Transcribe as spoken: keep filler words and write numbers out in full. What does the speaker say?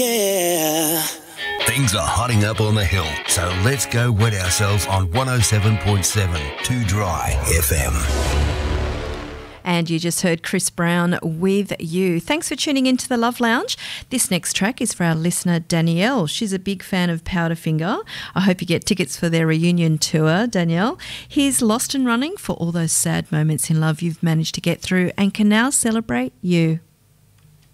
Yeah. Things are hotting up on the hill, so let's go wet ourselves on one oh seven point seven Too Dry F M. And you just heard Chris Brown with You. Thanks for tuning into the Love Lounge. This next track is for our listener, Danielle. She's a big fan of Powderfinger. I hope you get tickets for their reunion tour, Danielle. Here's Lost and Running for all those sad moments in love you've managed to get through and can now celebrate you.